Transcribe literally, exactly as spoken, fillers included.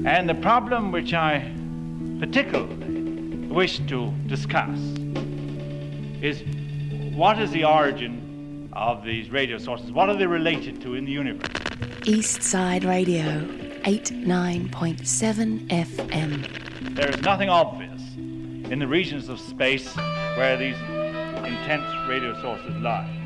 And the problem which I particularly wish to discuss is what is the origin of these radio sources? What are they related to in the universe? East Side Radio, eighty-nine point seven F M. There is nothing obvious in the regions of space where these intense radio sources lie.